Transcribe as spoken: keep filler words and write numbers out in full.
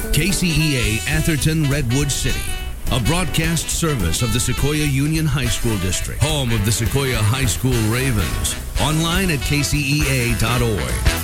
K C E A Atherton Redwood City, a broadcast service of the Sequoia Union High School District, home of the Sequoia High School Ravens. Online at K C E A dot org.